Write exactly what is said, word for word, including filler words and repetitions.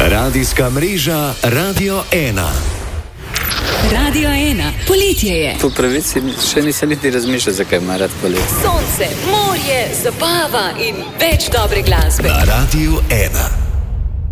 Radijska mreža Radio ena. Radio ena. Poletje je. Po pravici še nisem niti razmišljal, zakaj ima rad poletje. Sonce, morje, zabava in več dobre glasbe. Na Radiu ena.